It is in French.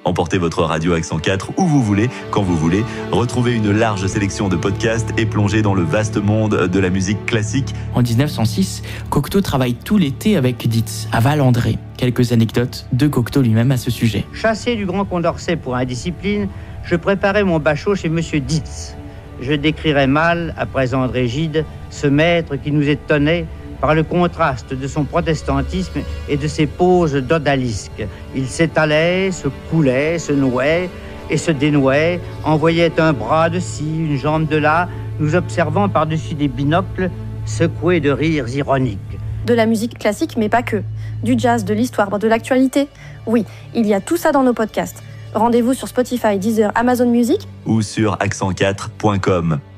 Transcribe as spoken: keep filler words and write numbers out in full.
Emportez votre radio Accent quatre où vous voulez, quand vous voulez. Retrouvez une large sélection de podcasts et plongez dans le vaste monde de la musique classique. En dix-neuf cent six, Cocteau travaille tout l'été avec Dietz à Val-André. Quelques anecdotes de Cocteau lui-même à ce sujet. Chassé du Grand Condorcet pour indiscipline, je préparais mon bachot chez monsieur Dietz. Je décrirais mal, après André Gide, ce maître qui nous étonnait par le contraste de son protestantisme et de ses poses d'odalisque. Il s'étalait, se coulait, se nouait et se dénouait, envoyait un bras de ci, une jambe de là, nous observant par-dessus des binocles, secoués de rires ironiques. De la musique classique, mais pas que. Du jazz, de l'histoire, de l'actualité. Oui, il y a tout ça dans nos podcasts. Rendez-vous sur Spotify, Deezer, Amazon Music ou sur accent quatre point com.